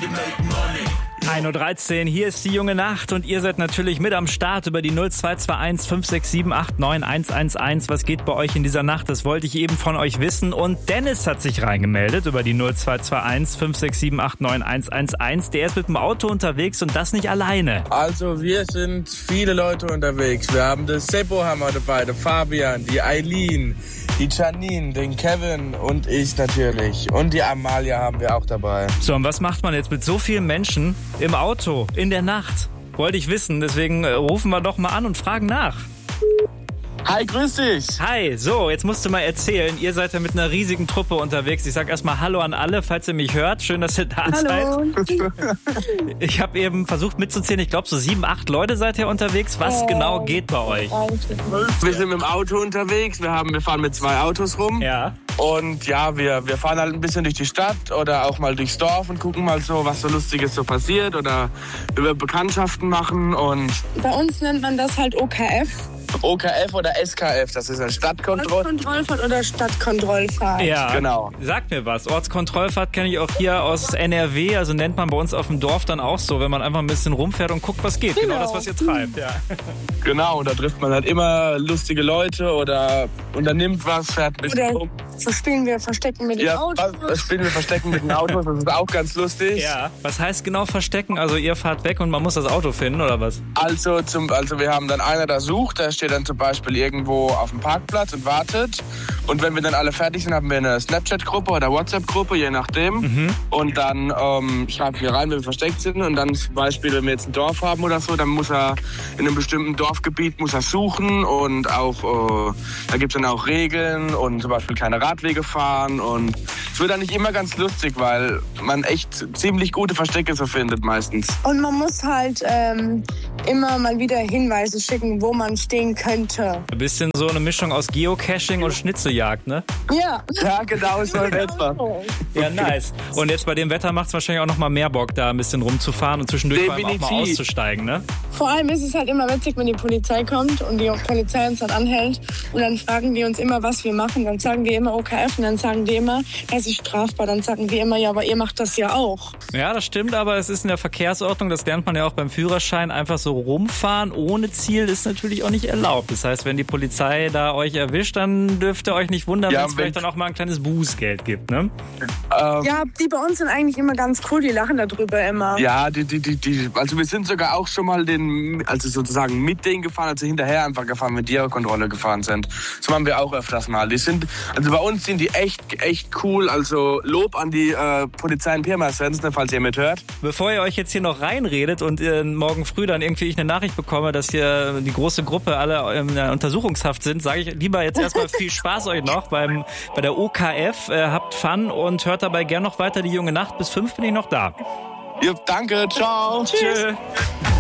1.13 Uhr, hier ist die junge Nacht und ihr seid natürlich mit am Start über die 0221 567 89 111. Was geht bei euch in dieser Nacht? Das wollte ich eben von euch wissen. Und Dennis hat sich reingemeldet über die 0221 567 89 111. Der ist mit dem Auto unterwegs und das nicht alleine. Also wir sind viele Leute unterwegs. Wir haben den Seppo haben wir dabei, den Fabian, die Eileen, die Janine, den Kevin und ich natürlich. Und die Amalia haben wir auch dabei. So, und was macht man jetzt mit so vielen Menschen im Auto, in der Nacht? Wollte ich wissen, deswegen rufen wir doch mal an und fragen nach. Hi, grüß dich. Hi, so, jetzt musst du mal erzählen, ihr seid ja mit einer riesigen Truppe unterwegs. Ich sag erstmal Hallo an alle, falls ihr mich hört. Schön, dass ihr da seid. Ich habe eben versucht mitzuzählen, ich glaube so 7, 8 Leute seid ihr unterwegs. Was genau geht bei euch? Wir sind mit dem Auto unterwegs, wir fahren mit 2 Autos rum. Ja. Und ja, wir fahren halt ein bisschen durch die Stadt oder auch mal durchs Dorf und gucken mal so, was so Lustiges so passiert oder über Bekanntschaften machen. Und bei uns nennt man das halt OKF. OKF oder SKF, das ist eine Ortskontrollfahrt oder Stadtkontrollfahrt. Ja, genau. Sagt mir was. Ortskontrollfahrt kenne ich auch hier aus NRW, also nennt man bei uns auf dem Dorf dann auch so, wenn man einfach ein bisschen rumfährt und guckt, was geht. Genau das, was ihr treibt, ja. Genau, und da trifft man halt immer lustige Leute oder unternimmt was, fährt ein bisschen rum. Spielen wir Verstecken mit den Autos. Spielen wir Verstecken mit den Autos, das ist auch ganz lustig. Ja. Was heißt genau Verstecken? Also ihr fahrt weg und man muss das Auto finden, oder was? Also wir haben dann einer, der sucht, der steht dann zum Beispiel irgendwo auf dem Parkplatz und wartet. Und wenn wir dann alle fertig sind, haben wir eine Snapchat-Gruppe oder WhatsApp-Gruppe, je nachdem. Mhm. Und dann schreiben wir rein, wenn wir versteckt sind. Und dann zum Beispiel, wenn wir jetzt ein Dorf haben oder so, dann muss er in einem bestimmten Dorfgebiet muss er suchen. Und auch da gibt es dann auch Regeln und zum Beispiel keine Radwege fahren. Und es wird dann nicht immer ganz lustig, weil man echt ziemlich gute Verstecke so findet meistens. Und man muss halt immer mal wieder Hinweise schicken, wo man stehen könnte. Ein bisschen so eine Mischung aus Geocaching und Schnitzeljagd, ne? Ja. Ja, genau so in etwa. Ja, nice. Und jetzt bei dem Wetter macht es wahrscheinlich auch noch mal mehr Bock, da ein bisschen rumzufahren und zwischendurch vor allem auch mal auszusteigen, ne? Vor allem ist es halt immer witzig, wenn die Polizei kommt und die Polizei uns dann anhält und dann fragen die uns immer, was wir machen. Dann sagen wir immer OKF und dann sagen die immer, das ist strafbar. Dann sagen wir immer, ja, aber ihr macht das ja auch. Ja, das stimmt, aber es ist in der Verkehrsordnung, das lernt man ja auch beim Führerschein, einfach so rumfahren ohne Ziel ist natürlich auch nicht erlaubt. Das heißt, wenn die Polizei da euch erwischt, dann dürft ihr euch nicht wundern, wenn es vielleicht dann auch mal ein kleines Bußgeld gibt, ne? Ja, die bei uns sind eigentlich immer ganz cool, die lachen darüber immer. Ja, also wir sind sogar auch schon mal sozusagen mit denen gefahren, also hinterher einfach gefahren, mit die Kontrolle gefahren sind. So haben wir auch öfters mal. Also bei uns sind die echt cool, also Lob an die Polizei in Pirmasens, falls ihr mithört. Bevor ihr euch jetzt hier noch reinredet und morgen früh dann irgendwie ich eine Nachricht bekomme, dass hier die große Gruppe alle in der Untersuchungshaft sind, sage ich lieber jetzt erstmal viel Spaß euch noch bei der OKF. Habt Fun und hört dabei gern noch weiter die junge Nacht. Bis 5 bin ich noch da. Ja, danke, ciao. Tschüss.